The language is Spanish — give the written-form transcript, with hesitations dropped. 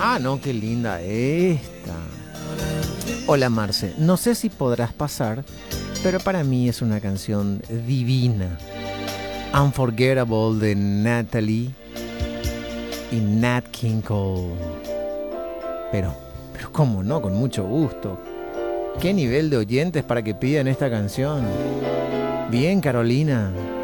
Ah, no, qué linda esta. Hola Marce, no sé si podrás pasar, pero para mí es una canción divina. Unforgettable de Natalie y Nat King Cole. Pero cómo no, con mucho gusto. ¿Qué nivel de oyentes para que pidan esta canción? Bien, Carolina.